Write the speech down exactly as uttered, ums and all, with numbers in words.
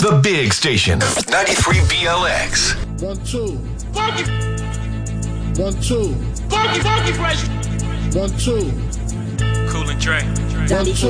The big station. ninety-three B L X. One, two. Funky. One, two. Funky, funky fresh. One, two. Cool and Dre. One, two.